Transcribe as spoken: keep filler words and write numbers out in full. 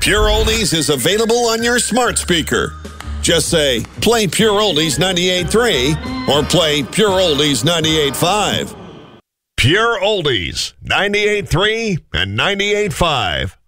Pure Oldies is available on your smart speaker. Just say, play Pure Oldies ninety-eight point three or play Pure Oldies ninety-eight point five. Pure Oldies, ninety-eight point three and ninety-eight point five.